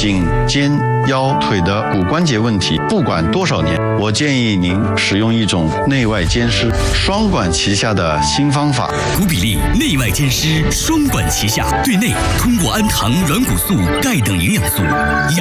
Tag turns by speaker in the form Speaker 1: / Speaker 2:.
Speaker 1: 颈、肩、腰、腿的骨关节问题，不管多少年，我建议您使用一种内外兼施、双管齐下的新方法。
Speaker 2: 骨比利内外兼施，双管齐下，对内通过氨糖、软骨素、钙等营养素养